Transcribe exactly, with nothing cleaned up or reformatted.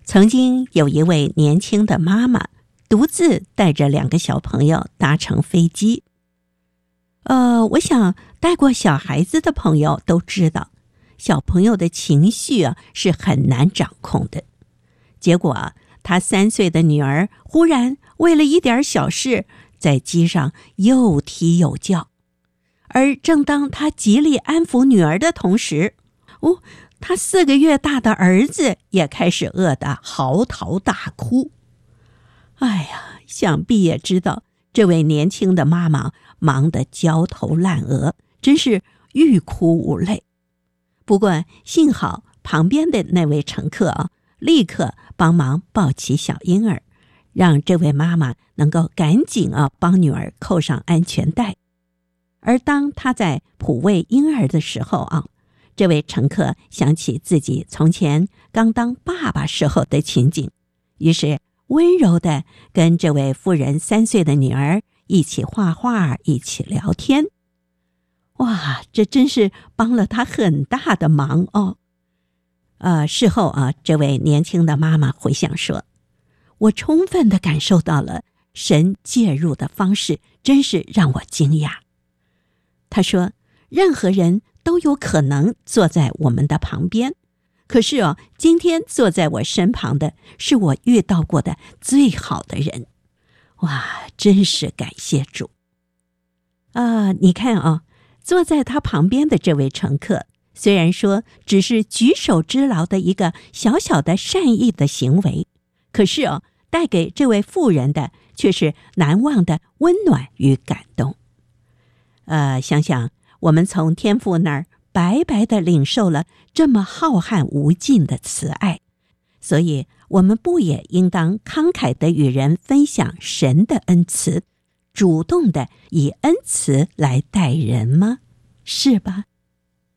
曾经有一位年轻的妈妈，独自带着两个小朋友搭乘飞机。呃，我想带过小孩子的朋友都知道，小朋友的情绪啊是很难掌控的。结果啊，他三岁的女儿忽然为了一点小事，在机上又踢又叫。而正当他极力安抚女儿的同时，哦，他四个月大的儿子也开始饿得嚎啕大哭。哎呀，想必也知道这位年轻的妈妈忙得焦头烂额，真是欲哭无泪。不过幸好旁边的那位乘客啊，立刻帮忙抱起小婴儿，让这位妈妈能够赶紧啊帮女儿扣上安全带。而当她在哺喂婴儿的时候啊，这位乘客想起自己从前刚当爸爸时候的情景，于是温柔地跟这位妇人三岁的女儿一起画画，一起聊天。哇，这真是帮了他很大的忙哦。呃，事后啊，这位年轻的妈妈回想说，我充分地感受到了神介入的方式，真是让我惊讶。她说，任何人都有可能坐在我们的旁边，可是哦，今天坐在我身旁的是我遇到过的最好的人。哇，真是感谢主啊！你看啊，坐在他旁边的这位乘客，虽然说只是举手之劳的一个小小的善意的行为，可是哦，带给这位妇人的却是难忘的温暖与感动。呃，想想我们从天父那儿白白的领受了这么浩瀚无尽的慈爱，所以我们不也应当慷慨地与人分享神的恩慈，主动地以恩慈来待人吗？是吧？